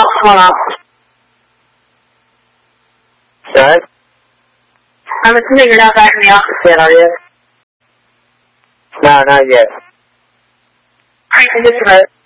come on. Sorry? I'm assuming you're not back in the office yet, are you? No, not yet. Alright, just a minute.